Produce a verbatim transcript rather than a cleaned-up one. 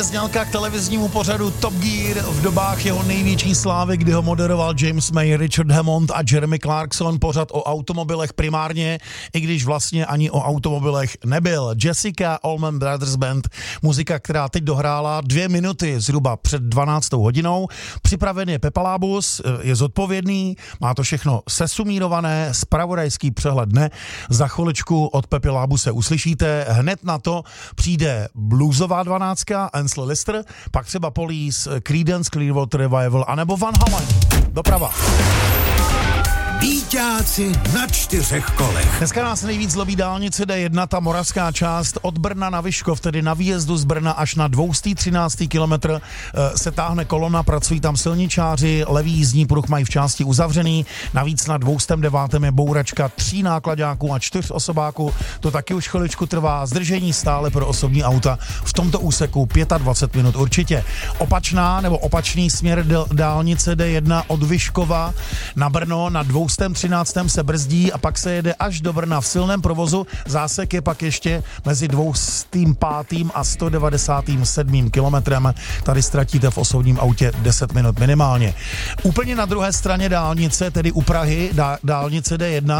je znělka k televiznímu pořadu Top Gear v dobách jeho největší slávy, kdy ho moderoval James May, Richard Hammond a Jeremy Clarkson. Pořad o automobilech primárně, i když vlastně ani o automobilech nebyl. Jessica Allman Brothers Band, muzika, která teď dohrála dvě minuty zhruba před dvanáctou hodinou. Připraven je Pepa Lábus, je zodpovědný, má to všechno sesumírované, zpravodajský přehled dne. Za chviličku od Pepy Lábuse uslyšíte, hned na to přijde bluesová dvanáctka, Ansel Lister, pak třeba Police, Creedence Clearwater Revival, anebo Van Halen. Doprava. Víťáci na čtyřech kolech. Dneska nás nejvíc zlobí dálnice D jedna, ta moravská část od Brna na Vyškov, tedy na výjezdu z Brna až na dvě stě třináctý kilometr se táhne kolona, pracují tam silničáři, levý jízdní pruh mají v části uzavřený, navíc na dvě stě devět je bouračka tří nákladáků a čtyř osobáků, to taky už chviličku trvá, zdržení stále pro osobní auta v tomto úseku dvacet pět minut určitě. Opačná nebo opačný směr dálnice D jedna od Vyškova na Brno na dvě stě třináctém se brzdí a pak se jede až do Brna v silném provozu. Zásek je pak ještě mezi dvě stě pátým a sto devadesátým sedmým kilometrem. Tady ztratíte v osobním autě deset minut minimálně. Úplně na druhé straně dálnice, tedy u Prahy, dá, dálnice D jedna,